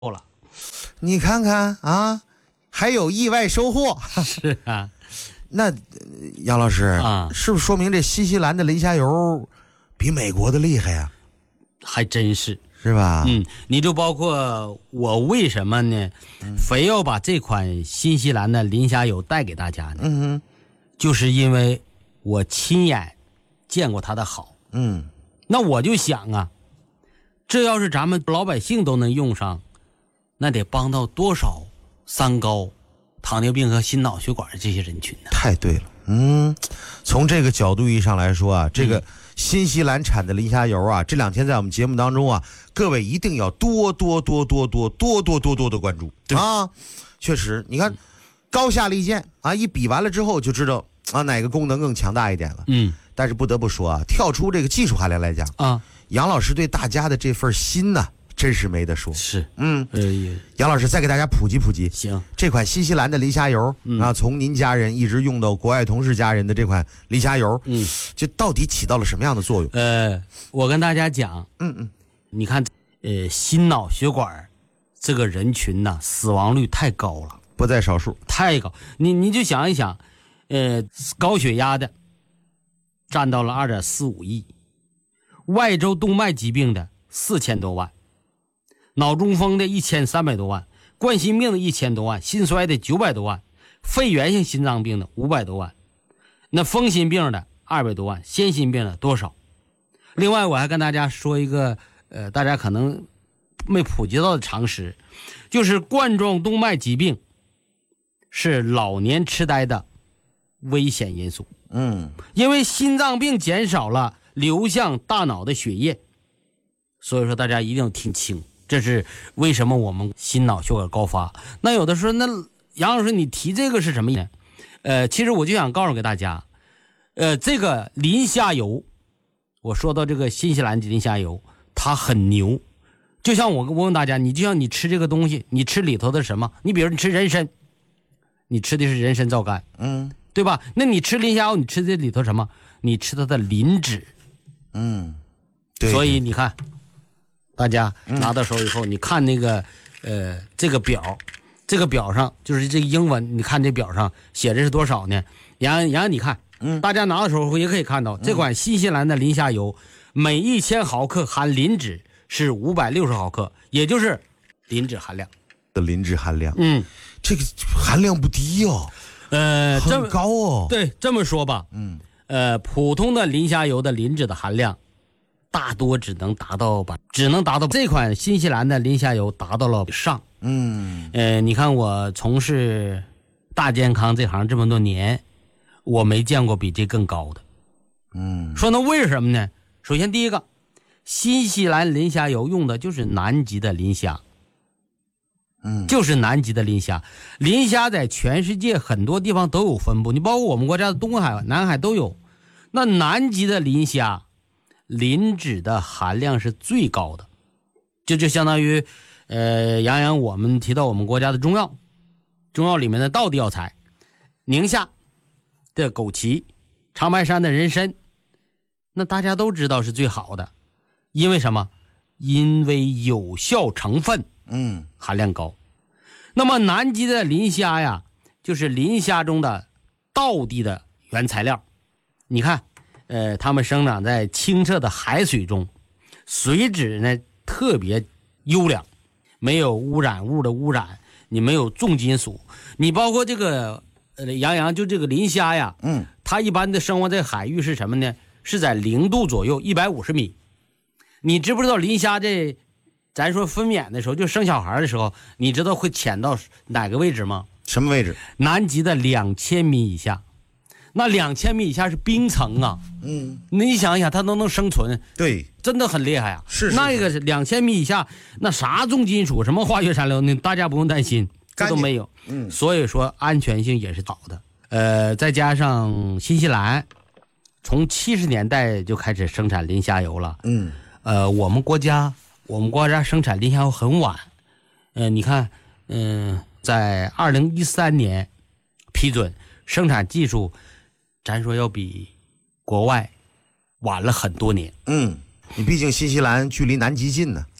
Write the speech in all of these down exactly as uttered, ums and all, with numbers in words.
了。 你看看啊，还有意外收获。 是啊， 那杨老师啊， 是不是说明这新西兰的磷虾油比美国的厉害呀？ 还真是。 是吧？ 嗯，你就包括我为什么呢，嗯、非要把这款新西兰的磷虾油带给大家呢？ 嗯哼， 就是因为我亲眼见过它的好。 嗯， 那我就想啊，这要是咱们老百姓都能用上，那得帮到多少三高、糖尿病和心脑血管这些人群呢？ 太对了。嗯，从这个角度意义上来说啊，这个新西兰产的磷虾油啊，这两天在我们节目当中啊，各位一定要多多多多多多多多多的关注啊！确实，你看高下立见啊，一比完了之后就知道啊哪个功能更强大一点了。 嗯， 但是不得不说啊，跳出这个技术含量来讲啊， 杨老师对大家的这份心呐、啊，真是没得说。 是， 嗯， 呃， 杨老师再给大家普及普及。 行，这款新西兰的磷虾油、嗯、啊，从您家人一直用到国外同事家人的这款磷虾油， 嗯， 就到底起到了什么样的作用？ 呃，我跟大家讲， 嗯嗯， 你看，呃，心脑血管这个人群呐、啊，死亡率太高了， 不在少数， 太高。你你就想一想，呃，高血压的占到了二点四五亿，外周动脉疾病的四千多万。脑中风的一千三百多万，冠心病的一千多万，心衰的九百多万，肺源性心脏病的五百多万，那风心病的二百多万，先心病的多少？另外我还跟大家说一个呃大家可能没普及到的常识，就是冠状动脉疾病是老年痴呆的危险因素。 嗯， 因为心脏病减少了流向大脑的血液，所以说大家一定要听清。这是为什么我们心脑血管高发。那有的时候，那杨老师你提这个是什么呢？呃，其实我就想告诉给大家，呃，这个磷虾油，我说到这个新西兰磷虾油，它很牛。就像我我问大家，你就像你吃这个东西，你吃里头的什么？你比如你吃人参，你吃的是人参皂苷， 嗯， 对吧？那你吃磷虾油，你吃这里头什么？你吃它的磷脂， 嗯，对。 所以你看。大家拿到手以后、嗯、你看那个呃这个表，这个表上就是这个英文，你看这表上写的是多少呢？杨杨你看，嗯，大家拿到手也可以看到、嗯、这款新西兰的磷虾油每一千毫克含磷脂是五百六十毫克，也就是磷脂含量的磷脂含量， 嗯， 这个含量不低哦， 呃很高哦。 对，这么说吧， 嗯， 呃普通的磷虾油的磷脂的含量大多只能达到吧，只能达到这款新西兰的磷虾油达到了上。 嗯， 呃，你看我从事大健康这行这么多年，我没见过比这更高的。 嗯， 说那为什么呢？首先第一个，新西兰磷虾油用的就是南极的磷虾， 嗯， 就是南极的磷虾。磷虾在全世界很多地方都有分布，你包括我们国家的东海、南海都有。那南极的磷虾磷脂的含量是最高的，这就相当于呃，杨洋我们提到我们国家的中药，中药里面的道地药材，宁夏的枸杞，长白山的人参，那大家都知道是最好的，因为什么？因为有效成分， 嗯， 含量高。那么南极的磷虾呀，就是磷虾中的道地的原材料，你看。呃，它们生长在清澈的海水中，水质呢特别优良，没有污染物的污染，你没有重金属，你包括这个呃杨洋就这个磷虾呀， 嗯， 它一般的生活在海域是什么呢？是在零度左右，一百五十米。你知不知道磷虾这，咱说分娩的时候，就生小孩的时候，你知道会潜到哪个位置吗？ 什么位置？ 南极的两千米以下。那两千米以下是冰层啊， 嗯， 你想一想，它都能生存， 对， 真的很厉害啊。 是是是， 那个是两千米以下，那啥重金属，什么化学残留，你大家不用担心，这都没有。 嗯， 所以说安全性也是好的。呃，再加上新西兰从七十年代就开始生产磷虾油了。 嗯， 呃，我们国家我们国家生产磷虾油很晚，呃，你看，嗯、呃，在二零一三年批准生产技术。咱说要比国外晚了很多年。 嗯，你毕竟新西兰距离南极近呢。 对呀、啊，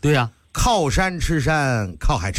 靠山吃山，靠海吃。